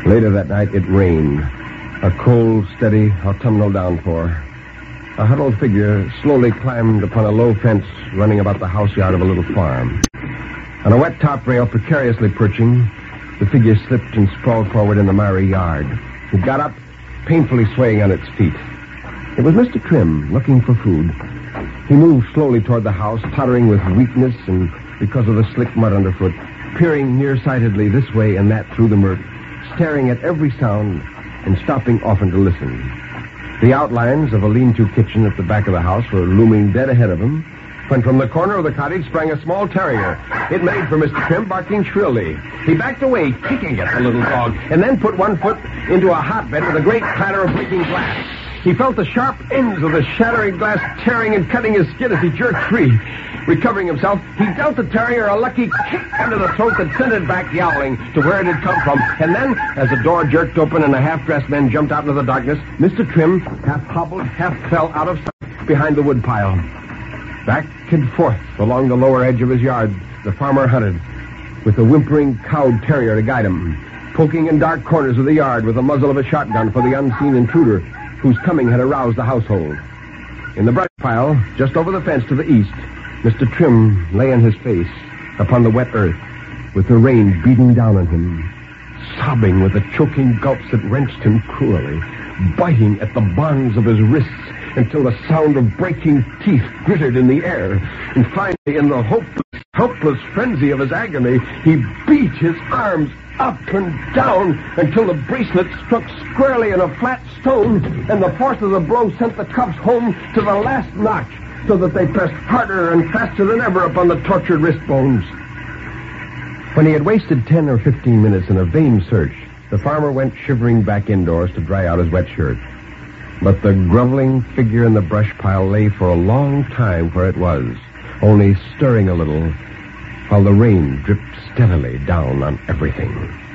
Later that night, it rained. A cold, steady autumnal downpour. A huddled figure slowly climbed upon a low fence running about the house yard of a little farm. On a wet top rail, precariously perching, the figure slipped and sprawled forward in the miry yard. It got up, painfully swaying on its feet. It was Mr. Trim, looking for food. He moved slowly toward the house, tottering with weakness and because of the slick mud underfoot, peering nearsightedly this way and that through the murk, staring at every sound and stopping often to listen. The outlines of a lean-to kitchen at the back of the house were looming dead ahead of him, when from the corner of the cottage sprang a small terrier. It made for Mr. Trim, barking shrilly. He backed away, kicking at the little dog, and then put one foot into a hotbed with a great clatter of breaking glass. He felt the sharp ends of the shattering glass tearing and cutting his skin as he jerked free. Recovering himself, he dealt the terrier a lucky kick under the throat that sent it back yowling to where it had come from. And then, as the door jerked open and a half-dressed man jumped out into the darkness, Mr. Trim half hobbled, half fell out of sight behind the woodpile. Back and forth along the lower edge of his yard, the farmer hunted, with a whimpering cowed terrier to guide him, poking in dark corners of the yard with the muzzle of a shotgun for the unseen intruder whose coming had aroused the household. In the brush pile, just over the fence to the east, Mr. Trim lay on his face upon the wet earth, with the rain beating down on him, sobbing with the choking gulps that wrenched him cruelly, biting at the bonds of his wrists until the sound of breaking teeth gritted in the air. And finally, in the helpless frenzy of his agony, he beat his arms up and down until the bracelet struck squarely in a flat stone, and the force of the blow sent the cubs home to the last notch, so that they pressed harder and faster than ever upon the tortured wrist bones. When he had wasted 10 or 15 minutes in a vain search, the farmer went shivering back indoors to dry out his wet shirt. But the groveling figure in the brush pile lay for a long time where it was, only stirring a little, while the rain dripped steadily down on everything.